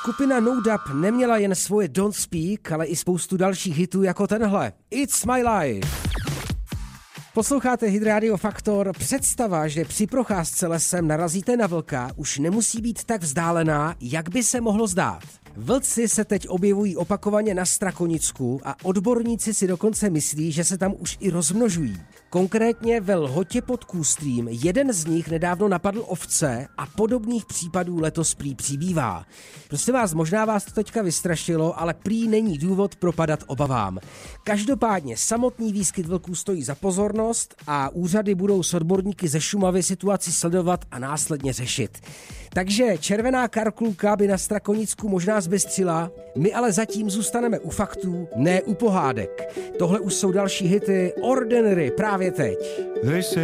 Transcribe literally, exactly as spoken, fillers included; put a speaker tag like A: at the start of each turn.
A: Skupina No Doubt neměla jen svoje Don't Speak, ale i spoustu dalších hitů jako tenhle. It's My Life. Posloucháte Hit Radio Faktor. Představa, že při procházce lesem narazíte na vlka, už nemusí být tak vzdálená, jak by se mohlo zdát. Vlci se teď objevují opakovaně na Strakonicku a odborníci si dokonce myslí, že se tam už i rozmnožují. Konkrétně ve Lhotě pod Kůstrým jeden z nich nedávno napadl ovce a podobných případů letos prý přibývá. Prostě vás, možná vás to teďka vystrašilo, ale prý není důvod propadat obavám. Každopádně samotný výskyt vlků stojí za pozornost a úřady budou s odborníky ze Šumavy situaci sledovat a následně řešit. Takže červená karkulka by na Strakonicku možná zbystřila, my ale zatím zůstaneme u faktů, ne u pohádek. Tohle už jsou další hity Ordinary právě teď.